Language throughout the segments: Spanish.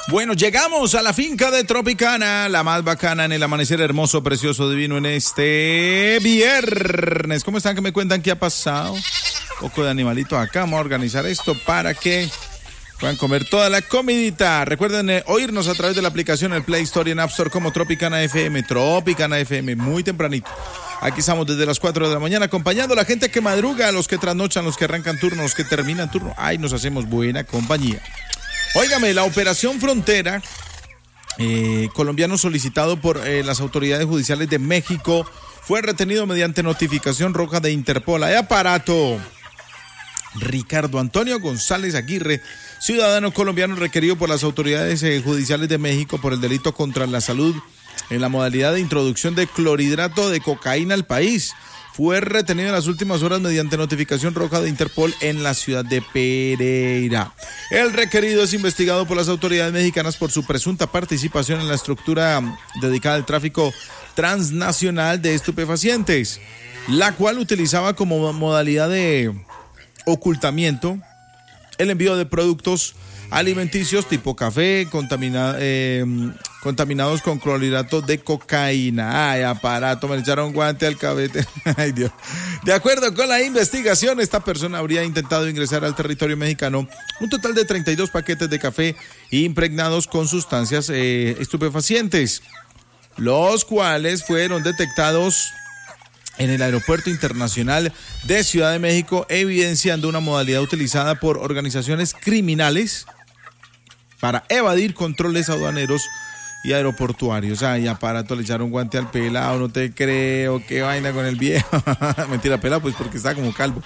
Bueno, llegamos a la finca de Tropicana, la más bacana en el amanecer hermoso, precioso, divino en este viernes. ¿Cómo están? ¿Qué me cuentan? ¿Qué ha pasado? Un poco de animalito acá. Vamos a organizar esto para que puedan comer toda la comidita. Recuerden oírnos a través de la aplicación, el Play Store y en App Store como Tropicana FM. Tropicana FM, muy tempranito. Aquí estamos desde las 4 de la mañana acompañando a la gente que madruga, a los que trasnochan, los que arrancan turno, los que terminan turno. Ay, nos hacemos buena compañía. Óigame, la Operación Frontera, colombiano solicitado por las autoridades judiciales de México, fue retenido mediante notificación roja de Interpol. Hay aparato. Ricardo Antonio González Aguirre, ciudadano colombiano requerido por las autoridades judiciales de México por el delito contra la salud en la modalidad de introducción de clorhidrato de cocaína al país. Fue retenido en las últimas horas mediante notificación roja de Interpol en la ciudad de Pereira. El requerido es investigado por las autoridades mexicanas por su presunta participación en la estructura dedicada al tráfico transnacional de estupefacientes, la cual utilizaba como modalidad de ocultamiento el envío de productos alimenticios tipo café contaminados con clorhidrato de cocaína. Ay, aparato, me echaron guante al cabete. Ay, Dios. De acuerdo con la investigación, esta persona habría intentado ingresar al territorio mexicano un total de 32 paquetes de café impregnados con sustancias estupefacientes, los cuales fueron detectados en el Aeropuerto Internacional de Ciudad de México, evidenciando una modalidad utilizada por organizaciones criminales para evadir controles aduaneros y aeroportuarios. Ay, aparato, le echaron guante al pelado, no te creo, qué vaina con el viejo. Mentira, pelado, pues porque está como calvo.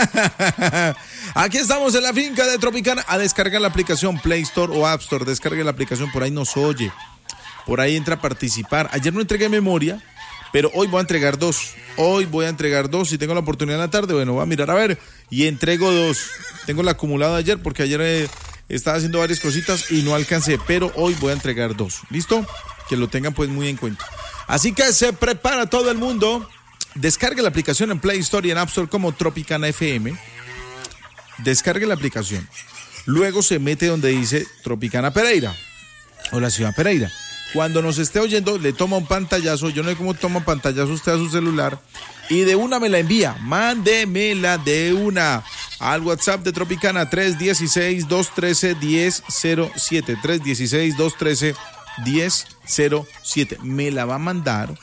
Aquí estamos en la finca de Tropicana. A descargar la aplicación Play Store o App Store. Descargue la aplicación, por ahí nos oye. Por ahí entra a participar. Ayer no entregué memoria, pero hoy voy a entregar dos. Si tengo la oportunidad en la tarde, bueno, voy a mirar a ver y entrego dos. Tengo el acumulado de ayer porque ayer estaba haciendo varias cositas y no alcancé, pero hoy voy a entregar dos. ¿Listo? Que lo tengan pues muy en cuenta. Así que se prepara todo el mundo. Descargue la aplicación en Play Store y en App Store como Tropicana FM. Descargue la aplicación. Luego se mete donde dice Tropicana Pereira o la ciudad Pereira. Cuando nos esté oyendo, le toma un pantallazo. Yo no sé cómo toma pantallazo usted a su celular. Y de una me la envía. Mándemela de una al WhatsApp de Tropicana 316-213-1007. 316-213-1007. Me la va a mandar.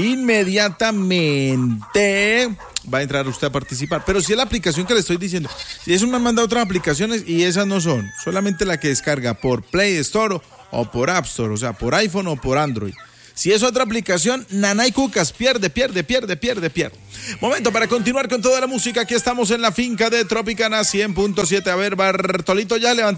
Inmediatamente va a entrar usted a participar. Pero si es la aplicación que le estoy diciendo. Si eso me han mandado otras aplicaciones y esas no son. Solamente la que descarga por Play Store o por App Store, o sea, por iPhone o por Android. Si es otra aplicación, nanay cucas, pierde. Momento para continuar con toda la música. Aquí estamos en la finca de Tropicana 100.7. A ver, Bartolito, ya levantó